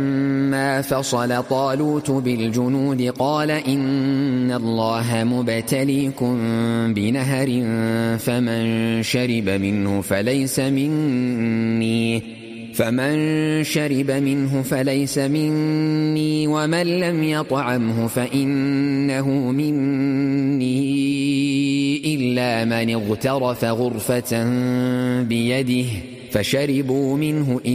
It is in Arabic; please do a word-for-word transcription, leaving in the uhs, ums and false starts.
لما فصل طالوت بالجنود قال إن الله مبتليكم بنهر فمن شرب منه فليس مني فمن شرب منه فليس مني ومن لم يطعمه فإنه مني إلا من اغترف غرفة بيده فشربوا منه